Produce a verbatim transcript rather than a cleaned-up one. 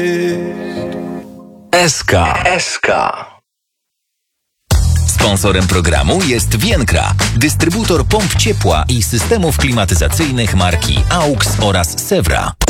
S K. S K. Sponsorem programu jest Vienkra, dystrybutor pomp ciepła i systemów klimatyzacyjnych marki A U X oraz Sewra.